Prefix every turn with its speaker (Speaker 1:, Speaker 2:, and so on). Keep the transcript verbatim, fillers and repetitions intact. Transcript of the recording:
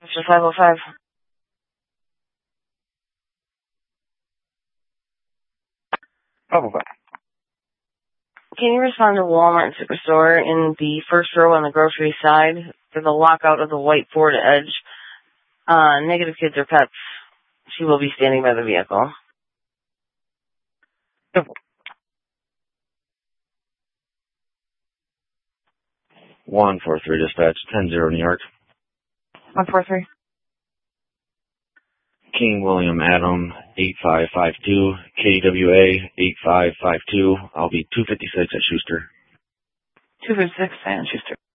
Speaker 1: Mister five oh five.
Speaker 2: five oh five.
Speaker 1: Can you respond to Walmart Superstore in the first row on the grocery side for the lockout of the white Ford Edge? Uh, negative kids or pets. She will be standing by the vehicle.
Speaker 2: one four three dispatch, ten zero New York.
Speaker 1: one four three.
Speaker 2: King William Adam, eight five five two, K W A, eight five five two. I'll be two fifty-six at Schuster.
Speaker 1: two fifty-six and Schuster.